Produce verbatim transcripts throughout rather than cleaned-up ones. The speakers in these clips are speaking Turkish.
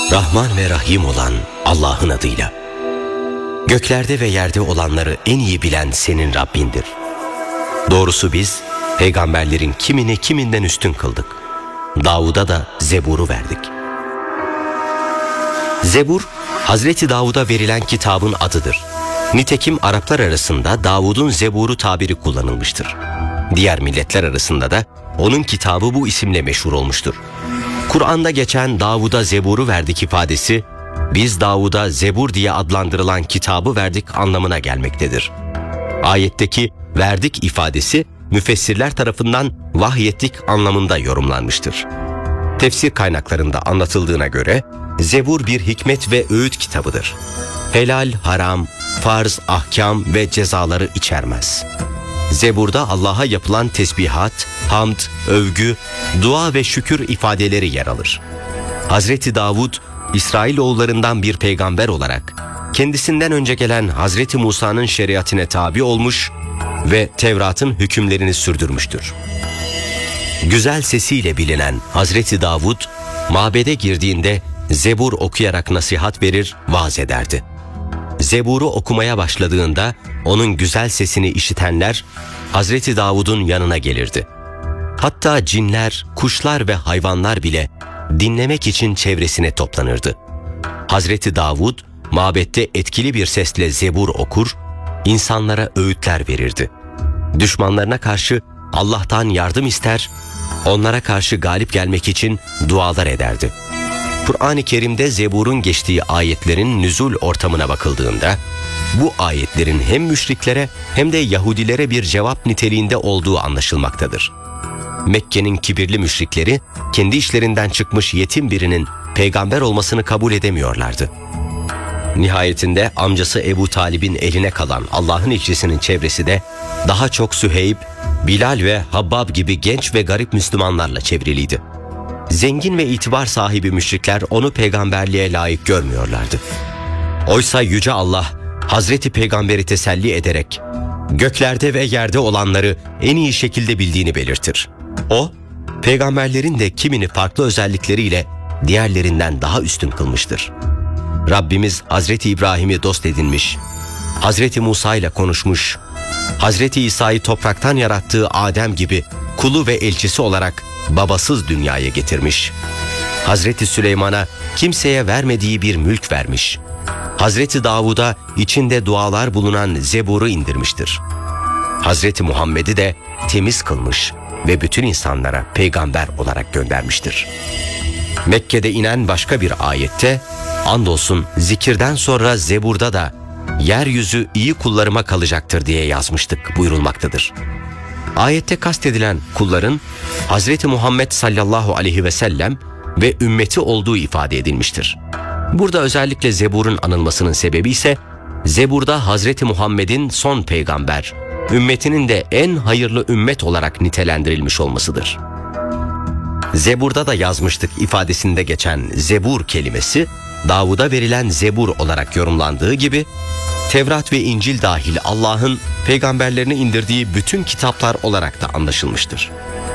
Rahman ve Rahim olan Allah'ın adıyla. Göklerde ve yerde olanları en iyi bilen senin Rabbindir. Doğrusu biz peygamberlerin kimini kiminden üstün kıldık. Davud'a da Zebur'u verdik. Zebur, Hazreti Davud'a verilen kitabın adıdır. Nitekim Araplar arasında Davud'un Zebur'u tabiri kullanılmıştır. Diğer milletler arasında da onun kitabı bu isimle meşhur olmuştur. Kur'an'da geçen Davud'a Zebur'u verdik ifadesi, biz Davud'a Zebur diye adlandırılan kitabı verdik anlamına gelmektedir. Ayetteki verdik ifadesi müfessirler tarafından vahyettik anlamında yorumlanmıştır. Tefsir kaynaklarında anlatıldığına göre Zebur bir hikmet ve öğüt kitabıdır. Helal, haram, farz, ahkam ve cezaları içermez. Zebur'da Allah'a yapılan tesbihat, hamd, övgü, dua ve şükür ifadeleri yer alır. Hazreti Davud, İsrailoğullarından bir peygamber olarak kendisinden önce gelen Hazreti Musa'nın şeriatine tabi olmuş ve Tevrat'ın hükümlerini sürdürmüştür. Güzel sesiyle bilinen Hazreti Davud, mabede girdiğinde Zebur okuyarak nasihat verir, vaaz ederdi. Zebur'u okumaya başladığında onun güzel sesini işitenler Hazreti Davud'un yanına gelirdi. Hatta cinler, kuşlar ve hayvanlar bile dinlemek için çevresine toplanırdı. Hazreti Davud mabette etkili bir sesle Zebur okur, insanlara öğütler verirdi. Düşmanlarına karşı Allah'tan yardım ister, onlara karşı galip gelmek için dualar ederdi. Kur'an-ı Kerim'de Zebur'un geçtiği ayetlerin nüzul ortamına bakıldığında, bu ayetlerin hem müşriklere hem de Yahudilere bir cevap niteliğinde olduğu anlaşılmaktadır. Mekke'nin kibirli müşrikleri, kendi işlerinden çıkmış yetim birinin peygamber olmasını kabul edemiyorlardı. Nihayetinde amcası Ebu Talib'in eline kalan Allah'ın elçisinin çevresi de daha çok Süheyb, Bilal ve Habbab gibi genç ve garip Müslümanlarla çevriliydi. Zengin ve itibar sahibi müşrikler onu peygamberliğe layık görmüyorlardı. Oysa Yüce Allah, Hazreti Peygamber'i teselli ederek, göklerde ve yerde olanları en iyi şekilde bildiğini belirtir. O, peygamberlerin de kimini farklı özellikleriyle diğerlerinden daha üstün kılmıştır. Rabbimiz Hazreti İbrahim'i dost edinmiş, Hazreti Musa ile konuşmuş, Hazreti İsa'yı topraktan yarattığı Adem gibi kulu ve elçisi olarak babasız dünyaya getirmiş. Hazreti Süleyman'a kimseye vermediği bir mülk vermiş. Hazreti Davud'a içinde dualar bulunan Zebur'u indirmiştir. Hazreti Muhammed'i de temiz kılmış ve bütün insanlara peygamber olarak göndermiştir. Mekke'de inen başka bir ayette, andolsun zikirden sonra Zebur'da da yeryüzü iyi kullarıma kalacaktır diye yazmıştık buyurulmaktadır. Ayette kastedilen kulların Hazreti Muhammed sallallahu aleyhi ve sellem ve ümmeti olduğu ifade edilmiştir. Burada özellikle Zebur'un anılmasının sebebi ise Zebur'da Hazreti Muhammed'in son peygamber, ümmetinin de en hayırlı ümmet olarak nitelendirilmiş olmasıdır. Zebur'da da yazmıştık ifadesinde geçen Zebur kelimesi, Davud'a verilen Zebur olarak yorumlandığı gibi, Tevrat ve İncil dahil Allah'ın peygamberlerine indirdiği bütün kitaplar olarak da anlaşılmıştır.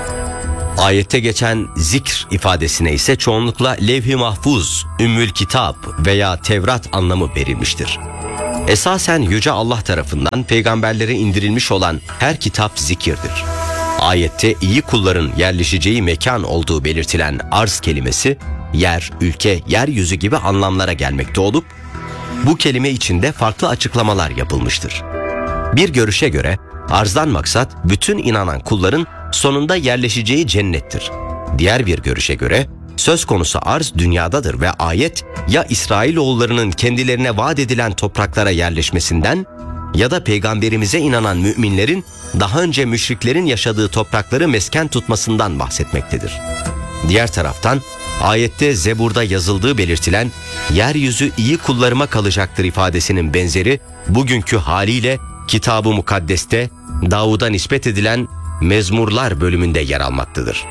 Ayette geçen zikr ifadesine ise çoğunlukla levh-i mahfuz, ümmül kitap veya Tevrat anlamı verilmiştir. Esasen Yüce Allah tarafından peygamberlere indirilmiş olan her kitap zikirdir. Ayette iyi kulların yerleşeceği mekan olduğu belirtilen arz kelimesi, yer, ülke, yeryüzü gibi anlamlara gelmekte olup, bu kelime içinde farklı açıklamalar yapılmıştır. Bir görüşe göre arzdan maksat bütün inanan kulların sonunda yerleşeceği cennettir. Diğer bir görüşe göre söz konusu arz dünyadadır ve ayet ya İsrailoğullarının kendilerine vaat edilen topraklara yerleşmesinden ya da peygamberimize inanan müminlerin daha önce müşriklerin yaşadığı toprakları mesken tutmasından bahsetmektedir. Diğer taraftan ayette Zebur'da yazıldığı belirtilen yeryüzü iyi kullarıma kalacaktır ifadesinin benzeri bugünkü haliyle Kitab-ı Mukaddes'te Davud'a nispet edilen Mezmurlar bölümünde yer almaktadır.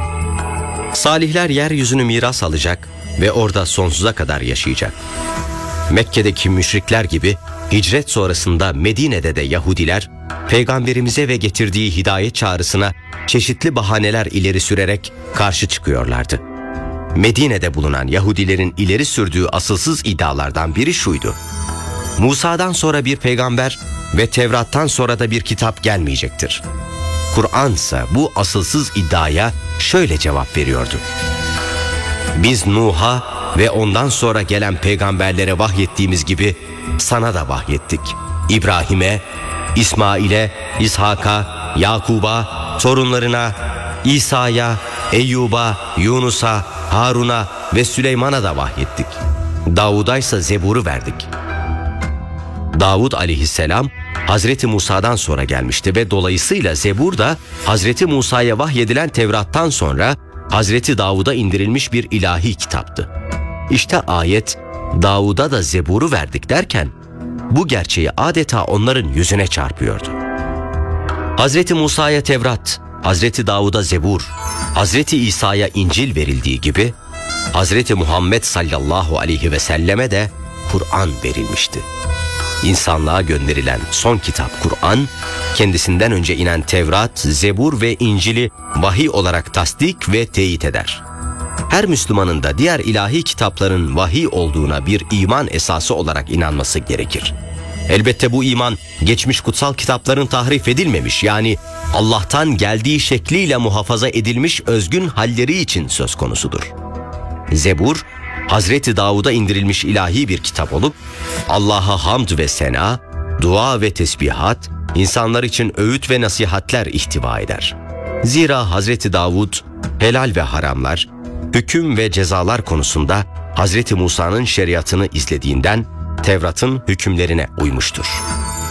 Salihler yeryüzünü miras alacak ve orada sonsuza kadar yaşayacak. Mekke'deki müşrikler gibi hicret sonrasında Medine'de de Yahudiler peygamberimize ve getirdiği hidayet çağrısına çeşitli bahaneler ileri sürerek karşı çıkıyorlardı. Medine'de bulunan Yahudilerin ileri sürdüğü asılsız iddialardan biri şuydu: Musa'dan sonra bir peygamber ve Tevrat'tan sonra da bir kitap gelmeyecektir. Kur'an ise bu asılsız iddiaya şöyle cevap veriyordu: Biz Nuh'a ve ondan sonra gelen peygamberlere vahyettiğimiz gibi sana da vahyettik. İbrahim'e, İsmail'e, İshak'a, Yakub'a, torunlarına, İsa'ya, Eyyub'a, Yunus'a, Harun'a ve Süleyman'a da vahyettik. Davud'a ise Zebur'u verdik. Davud aleyhisselam Hazreti Musa'dan sonra gelmişti ve dolayısıyla Zebur da Hazreti Musa'ya vahyedilen Tevrat'tan sonra Hazreti Davud'a indirilmiş bir ilahi kitaptı. İşte ayet Davud'a da Zebur'u verdik derken bu gerçeği adeta onların yüzüne çarpıyordu. Hazreti Musa'ya Tevrat, Hazreti Davud'a Zebur, Hazreti İsa'ya İncil verildiği gibi Hazreti Muhammed sallallahu aleyhi ve selleme de Kur'an verilmişti. İnsanlığa gönderilen son kitap Kur'an, kendisinden önce inen Tevrat, Zebur ve İncil'i vahiy olarak tasdik ve teyit eder. Her Müslümanın da diğer ilahi kitapların vahiy olduğuna bir iman esası olarak inanması gerekir. Elbette bu iman geçmiş kutsal kitapların tahrif edilmemiş, yani Allah'tan geldiği şekliyle muhafaza edilmiş özgün halleri için söz konusudur. Zebur, Hazreti Davud'a indirilmiş ilahi bir kitap olup Allah'a hamd ve sena, dua ve tesbihat, insanlar için öğüt ve nasihatler ihtiva eder. Zira Hazreti Davud helal ve haramlar, hüküm ve cezalar konusunda Hazreti Musa'nın şeriatını izlediğinden Tevrat'ın hükümlerine uymuştur.